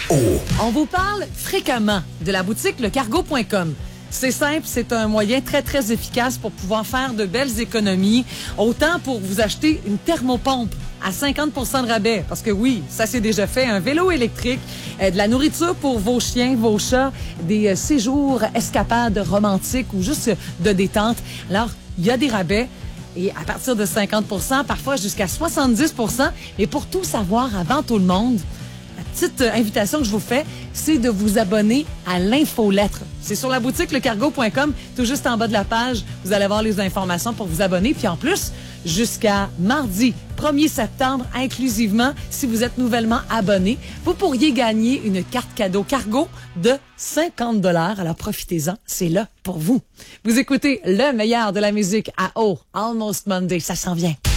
On vous parle fréquemment de la boutique lecargo.com. C'est simple, c'est un moyen très, très efficace pour pouvoir faire de belles économies. Autant pour vous acheter une thermopompe à 50 % de rabais. Parce que oui, ça c'est déjà fait. Un vélo électrique, de la nourriture pour vos chiens, vos chats, des séjours, escapades romantiques ou juste de détente. Alors, il y a des rabais. Et à partir de 50 %, parfois jusqu'à 70 %. Et pour tout savoir avant tout le monde, la petite invitation que je vous fais, c'est de vous abonner à l'infolettre. C'est sur la boutique lecargo.com, tout juste en bas de la page. Vous allez avoir les informations pour vous abonner. Puis en plus, jusqu'à mardi 1er septembre, inclusivement, si vous êtes nouvellement abonné, vous pourriez gagner une carte cadeau cargo de 50 $. Alors profitez-en, c'est là pour vous. Vous écoutez le meilleur de la musique à Almost Monday, ça s'en vient.